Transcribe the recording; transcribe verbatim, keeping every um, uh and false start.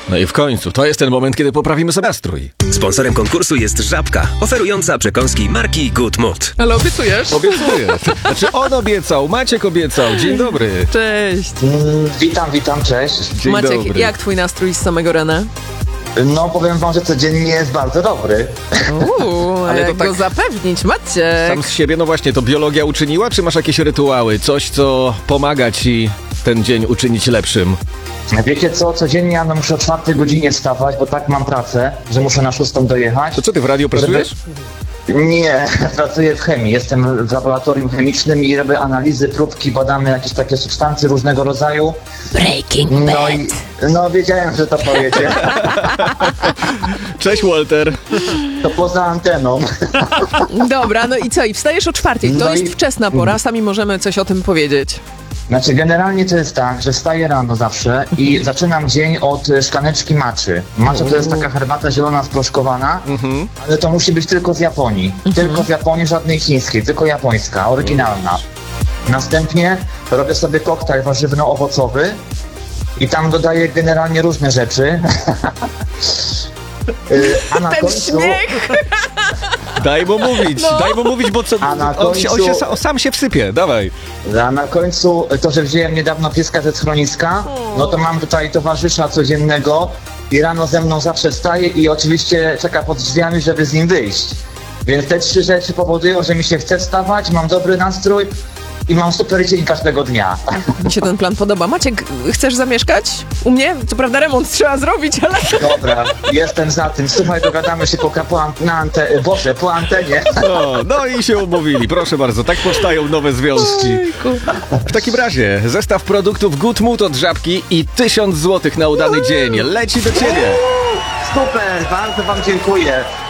No i w końcu, to jest ten moment, kiedy poprawimy sobie nastrój. Sponsorem konkursu jest Żabka, oferująca przekąski marki Good Mood. Ale obiecujesz? Obiecuję. Znaczy on obiecał, Maciek obiecał. Dzień dobry. Cześć. Mm, witam, witam, cześć. Dzień Maciek, dobry. jak twój nastrój z samego rana? No powiem wam, że codziennie jest bardzo dobry. Uuu, Ale ale to jak tak- go zapewnić, Maciek? Sam z siebie, no właśnie, to biologia uczyniła, czy masz jakieś rytuały? Coś, co pomaga ci ten dzień uczynić lepszym? Wiecie co, codziennie ja no, muszę o czwartej godzinie wstawać, bo tak mam pracę, że muszę na szóstą dojechać. To co, ty w radiu pracujesz? Nie, pracuję w chemii, jestem w laboratorium chemicznym i robię analizy, próbki, badamy jakieś takie substancje różnego rodzaju. Breaking No i no wiedziałem, że to powiecie. Cześć, Walter. To poza anteną. Dobra, no i co? I wstajesz o czwartej. To No jest i- wczesna pora, sami możemy coś o tym powiedzieć. Znaczy generalnie to jest tak, że wstaję rano zawsze i zaczynam dzień od e, szklaneczki matchy. Matcha to jest taka herbata zielona sproszkowana, ale to musi być tylko z Japonii. Tylko z Japonii, żadnej chińskiej, tylko japońska, oryginalna. Następnie robię sobie koktajl warzywno-owocowy i tam dodaję generalnie różne rzeczy. Y, A na Ten końcu... śmiech! Daj mu mówić, No. daj mu mówić, bo co, A na on, się, on, końcu- się, sa- sam się wsypie, dawaj. A na końcu to, że wziąłem niedawno pieska ze schroniska, no to mam tutaj towarzysza codziennego i rano ze mną zawsze wstaje i oczywiście czeka pod drzwiami, żeby z nim wyjść. Więc te trzy rzeczy powodują, że mi się chce wstawać, mam dobry nastrój i mam super dzień każdego dnia. Mi się ten plan podoba. Maciek, chcesz zamieszkać u mnie? Co prawda remont trzeba zrobić, ale... Dobra, jestem za tym. Słuchaj, dogadamy się po, po, an- na ante- Boże, po antenie. No, no i się umówili, proszę bardzo, tak powstają nowe związki. W takim razie, zestaw produktów Good Mood od Żabki i tysiąc złotych na udany dzień leci do ciebie. Super, bardzo wam dziękuję.